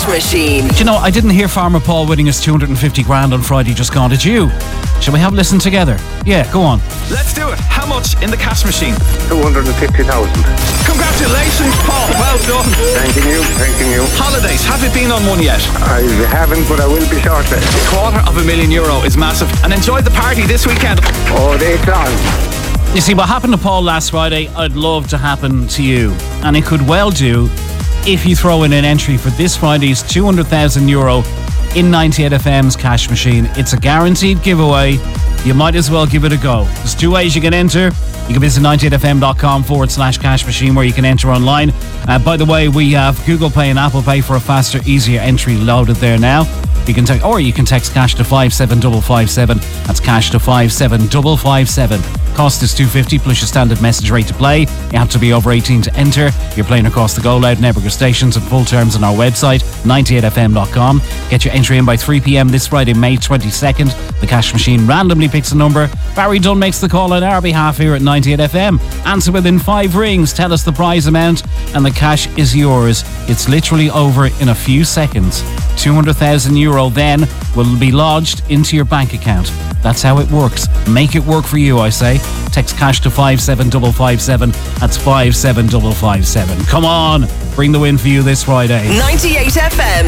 Cash Machine. Do you know, I didn't hear Farmer Paul winning his 250 grand on Friday just gone, did you? Shall we have a listen together? Yeah, go on. Let's do it. How much in the Cash Machine? 250,000. Congratulations, Paul. Well done. Thanking you. Holidays, have you been on one yet? I haven't, but I will be shortly. €250,000 is massive. And enjoy the party this weekend. Oh, they long. You see, what happened to Paul last Friday, I'd love to happen to you. And it could well do if you throw in an entry for this Friday's €200,000 in 98FM's Cash Machine. It's a guaranteed giveaway. You might as well give it a go. There's two ways you can enter. You can visit 98fm.com/cash machine where you can enter online. By the way, we have Google Pay and Apple Pay for a faster, easier entry loaded there now. You can text cash to 57557. That's cash to 57557. Cost is $2.50 plus your standard message rate to play. You have to be over 18 to enter. You're playing across the Go Loud network of stations and full terms on our website, 98fm.com. Get your entry in by 3 p.m. this Friday, May 22nd. The Cash Machine randomly picks a number. Barry Dunn makes the call on our behalf here at 98FM. Answer within 5 rings. Tell us the prize amount and the cash is yours. It's literally over in a few seconds. €200,000 then will be lodged into your bank account. That's how it works. Make it work for you, I say. Text cash to 57557. That's 57557. Come on, bring the win for you this Friday. 98FM.